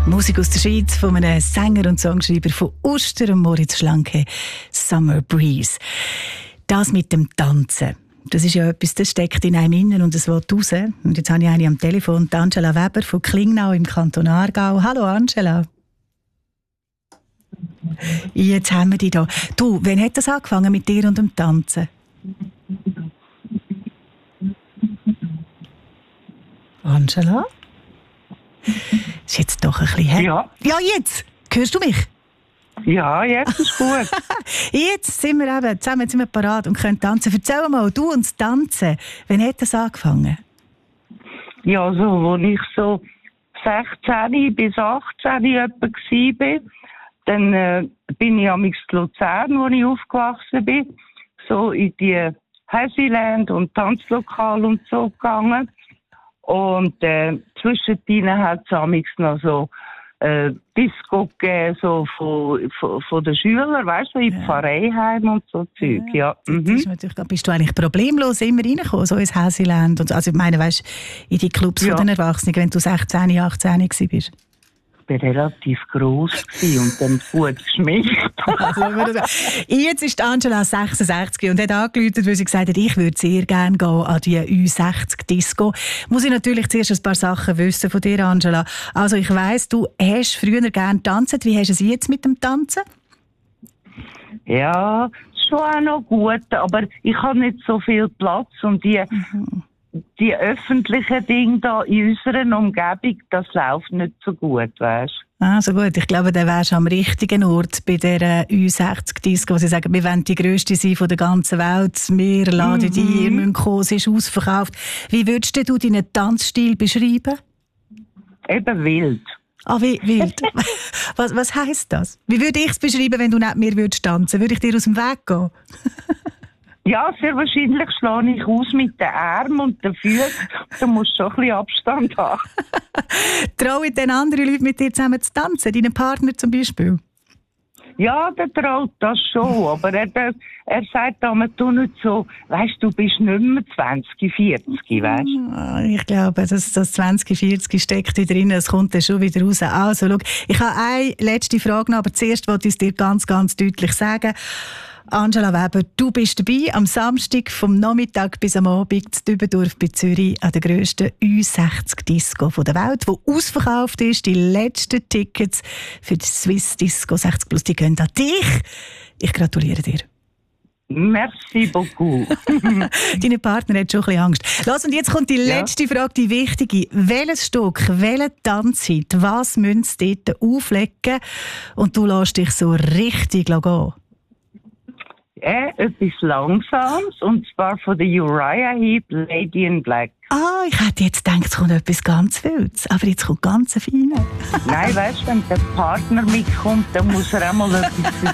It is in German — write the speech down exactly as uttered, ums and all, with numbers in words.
Musik aus der Schweiz von einem Sänger und Songschreiber von Uster, Moritz Schlanke, Summer Breeze. Das mit dem Tanzen, das ist ja etwas, das steckt in einem innen und es will raus. Und jetzt habe ich eine am Telefon, die Angela Weber von Klingnau im Kanton Aargau. Hallo Angela. Jetzt haben wir dich da. Du, wann hat das angefangen mit dir und dem Tanzen? Angela? Ist jetzt doch ein bisschen her. Ja. Ja, jetzt! Hörst du mich? Ja, jetzt ist gut. Jetzt sind wir eben zusammen sind wir parat und können tanzen. Erzähl mal, du und das Tanzen, wann hat das angefangen? Ja, so, als ich so sechzehn bis achtzehn etwa war, dann äh, bin ich am in Luzern, wo ich aufgewachsen bin, so in die Happyland und Tanzlokal und so gegangen. Und äh, zwischendrin hat es noch so äh, Disco gegeben, so von, von, von den Schülern, weißt du, in ja. Pfarreiheim und so Zeug. Ja. Ja. Mhm. Ist natürlich, bist du eigentlich problemlos immer reingekommen, so ins Happyland? Und, also ich meine, weißt in die Clubs ja. von den Erwachsenen, wenn du sechzehn, achtzehn warst? Ich war relativ gross und dann gut geschminkt. Also, jetzt ist Angela sechsundsechzig und hat angerufen, weil sie gesagt hat, ich würde sehr gerne gehen an die Ü sechzig Disco. Muss ich natürlich zuerst ein paar Sachen wissen von dir, Angela. Also ich weiss, du hast früher gerne getanzt. Wie hast du es jetzt mit dem Tanzen? Ja, schon auch noch gut, aber ich habe nicht so viel Platz und die... Mhm. Die öffentlichen Dinge da in unserer Umgebung, das läuft nicht so gut, weißt du? Ah, so gut. Ich glaube, dann wärst du am richtigen Ort bei dieser Ü sechzig Disco, wo sie sagen, wir wollen die grösste sein von der ganzen Welt, wir laden mhm. die, ihr müsst kommen, sie ist ausverkauft. Wie würdest du deinen Tanzstil beschreiben? Eben wild. Ah, wie wild? was, was heisst das? Wie würde ich es beschreiben, wenn du nicht mir würdest tanzen? Würde ich dir aus dem Weg gehen? Ja, sehr wahrscheinlich schlage ich aus mit den Armen und den Füßen. Du musst schon ein bisschen Abstand haben. Trauen denn andere Leute mit dir zusammen zu tanzen? Deinen Partner zum Beispiel? Ja, der traut das schon. Aber er, der, er sagt immer, du nicht so, weißt du, bist nicht mehr zwanzig, vierzig, weißt du? Ich glaube, das, das zwanzig, vierzig steckt da drin, es kommt dann schon wieder raus. Also, schau, ich habe eine letzte Frage noch, aber zuerst wollte ich es dir ganz, ganz deutlich sagen. Angela Weber, du bist dabei am Samstag vom Nachmittag bis am Abend in Dübendorf bei Zürich an der grössten Ü sechzig Disco der Welt, die ausverkauft ist. Die letzten Tickets für die Swiss Disco sechzig Plus, die gehen an dich. Ich gratuliere dir. Merci beaucoup. Deine Partner hat schon ein bisschen Angst. Lass, und jetzt kommt die letzte ja. Frage, die wichtige. Welches Stück, welche Tanzzeit, was müssen sie dort auflegen und du lässt dich so richtig gehen? Äh, etwas Langsames, und zwar von der Uriah Heep, Lady in Black. Ah, ich hätte jetzt gedacht, es kommt etwas ganz Wildes, aber jetzt kommt ganz Feines. Nein, weißt du, wenn der Partner mitkommt, dann muss er auch mal etwas